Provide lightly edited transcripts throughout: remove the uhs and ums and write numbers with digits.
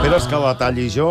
Esperes que la talli jo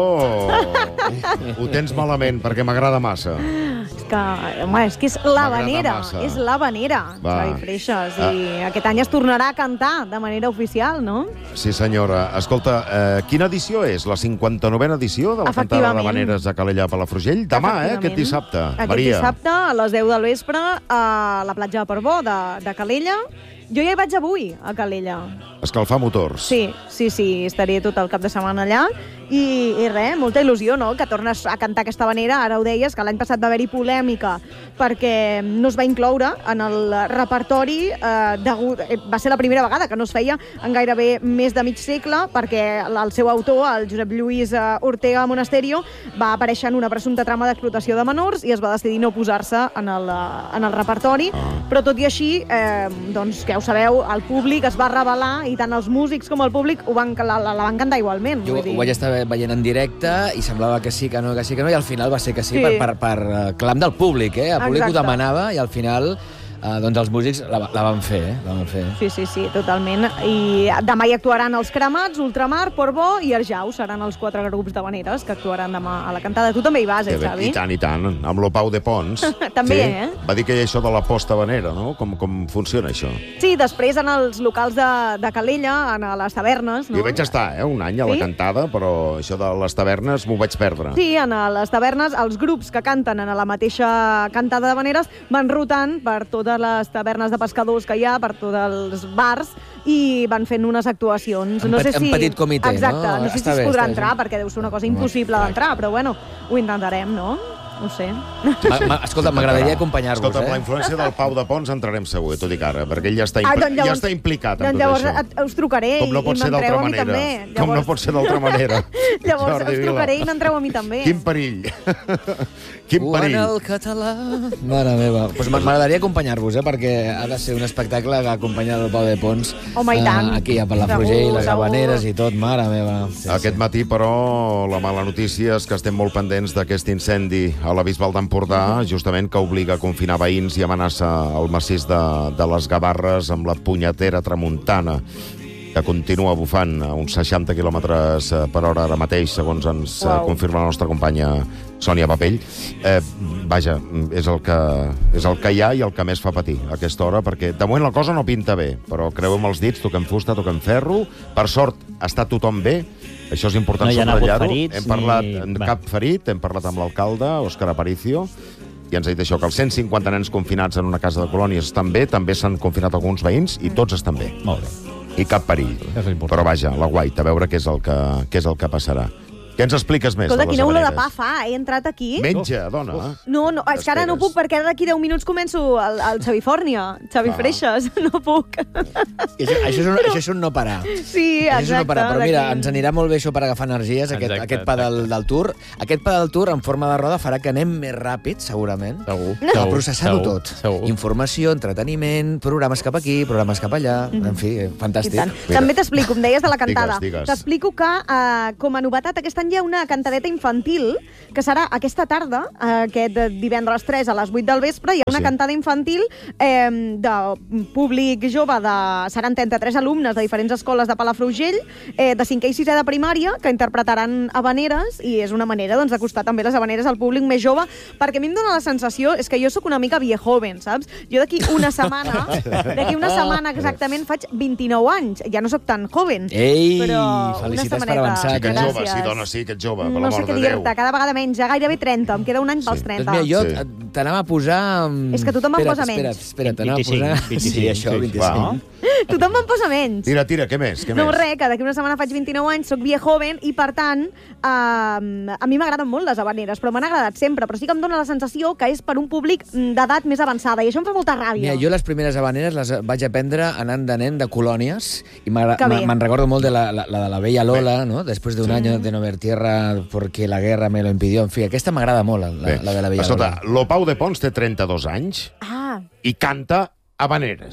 ho tens malament, perquè m'agrada massa. És que, home, és que és l'havanera. És l'havanera, Xavi Freixas. I aquest any es tornarà a cantar de manera oficial, no? Sí, senyora. Escolta, quina edició és? La 59a edició de la cantada d'havaneres de Calella a Palafrugell? Demà, aquest dissabte. Aquest dissabte, a les 10 del vespre, a la platja de Portbó de Calella. Jo ja hi vaig avui, a Calella. Escalfar motors. Sí, estaré tot el cap de setmana allà. I res, molta il·lusió, no?, que tornes a cantar aquesta havanera. Ara ho deies, que l'any passat va haver-hi polèmica perquè no es va incloure en el repertori. Va ser la primera vegada que no es feia en gairebé més de mig segle, perquè el seu autor, el Josep Lluís Ortega Monasterio, va aparèixer en una presumpta trama d'explotació de menors i es va decidir no posar-se en el repertori. Però tot i així, doncs, que ja ho sabeu, el públic es va rebel·lar i tant els músics com el públic la van cantar igualment. Jo ho vaig estar veient en directe i semblava que sí, que no, i al final va ser que sí. Per clam del públic, El públic ho demanava i al final doncs els músics la van fer, Sí, totalment. I demà hi actuaran els Cremats, Ultramar, Portbó i Arjau. Seran els 4 grups d'havaneres que actuaran demà a la cantada. Tu també hi vas, Xavi? I tant. Amb l'Opau de Pons. També, Va dir que hi ha això de la posta havanera, no? Com funciona això? Sí, després en els locals de Calella, a les tavernes, no? Jo vaig estar, un any a la cantada, però això de les tavernes m'ho vaig perdre. Sí, a les tavernes, els grups que canten en la mateixa cantada d'havaneres van rotant per totes les tavernes de pescadors que hi ha, per tots els bars, i van fent unes actuacions. En petit comitè, no? Exacte, no sé si es podrà entrar, perquè deu ser una cosa impossible d'entrar, però bueno, ho intentarem, no? No sé. Escolta, m'agradaria acompanyar-vos, Escolta, amb la influència del Pau de Pons entrarem segur, tot i que ara, perquè ell ja està implicat en tot això. Llavors us trucaré i m'entreu a mi també. Com no pot ser d'altra manera. Llavors us trucaré i m'entreu a mi també. Quin perill. Quin perill. Quan el català... Mare meva. Doncs m'agradaria acompanyar-vos, perquè ha de ser un espectacle que acompanya el Pau de Pons. Home, i tant. Aquí a Palafrugell, les havaneres i tot, mare meva. Aquest matí, però, la mala notícia és que estem molt pendents d'aquest incendi a la Bisbal d'Empordà, justament que obliga a confinar veïns i amenaça el massís de les Gavarres amb la punyetera tramuntana, que continua bufant a uns 60 quilòmetres per hora ara mateix, segons ens confirma la nostra companya Sònia Papell. Vaja, és el que hi ha i el que més fa patir a aquesta hora, perquè de moment la cosa no pinta bé, però creuem els dits, toquem fusta, toquem ferro. Per sort, està tothom bé. Això és important subratllar-ho. Hem parlat cap ferit, hem parlat amb l'alcalde, Òscar Aparicio, i ens ha dit això, que els 150 nens confinats en una casa de colònies estan bé, també s'han confinat alguns veïns i tots estan bé. Molt bé. I cap perill. Però vaja, la guaita, a veure què és el que passarà. Què ens expliques més de les havaneres? Quina olor de pa fa, he entrat aquí. Menja, dona. No, és que ara no puc, perquè ara d'aquí 10 minuts començo el Xavi Freixas. No puc. Això és un no parar. Sí, exacte. Però mira, ens anirà molt bé això per agafar energies, aquest pa del Tour. Aquest pa del Tour en forma de roda farà que anem més ràpid, segurament. Segur. A processar-ho tot. Informació, entreteniment, programes cap aquí, programes cap allà. En fi, fantàstic. També t'explico, em deies de la cantada. Digues. T'explico que, com a novetat, aquest any hi ha una cantadeta infantil que serà aquesta tarda, aquest divendres 3 a les 8 del vespre. Hi ha una cantada infantil de públic jove, seran 33 alumnes de diferents escoles de Palafrugell, de 5è i 6è de primària, que interpretaran havaneres, i és una manera d'acostar també les havaneres al públic més jove, perquè a mi em dóna la sensació, és que jo sóc una mica viejoven, saps? Jo d'aquí una setmana exactament faig 29 anys, ja no sóc tan joven. Ei, felicitats per avançar. Que ets jove, sí, dona, sí, que ets jove, per l'amor de Déu. No sé què dir-te, cada vegada menys, ja gairebé 30, em queda un any pels 30. Doncs mira, jo t'anava a posar... És que tothom em posa menys. Espera, t'anava a posar... 25. Sí, això, 25. Tothom em posa menys. Tira, què més? No, res, que d'aquí una setmana faig 29 anys, soc viejoven, i per tant, a mi m'agraden molt les havaneres, però m'han agradat sempre, però sí que em dóna la sensació que és per un públic d'edat més avançada, i això em fa molta ràbia. Mira, jo les primeres havaneres les vaig aprendre anant de nen de colònies, i me'n recordo molt de la de la Bella Lola, no? Després d'un any de no haver tierra porque la guerra me lo impidió. En fi, aquesta m'agrada molt, la de la Bella Lola. Escolta, l'Opau de Pons té 32 anys i canta havaneres.